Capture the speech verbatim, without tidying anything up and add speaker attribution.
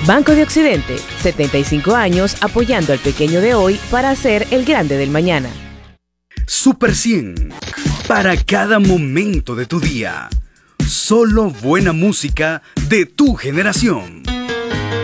Speaker 1: Banco de Occidente, setenta y cinco años apoyando al pequeño de hoy para ser el grande del mañana.
Speaker 2: Super cien, para cada momento de tu día. Solo buena música de tu generación.